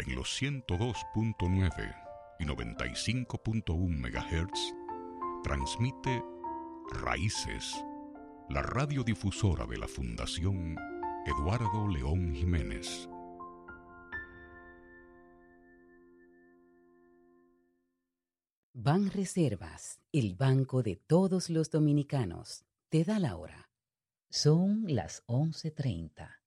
en los 102.9 y 95.1 MHz, transmite Raíces, la radiodifusora de la Fundación Eduardo León Jiménez. Banreservas, el banco de todos los dominicanos, te da la hora. Son las 11:30.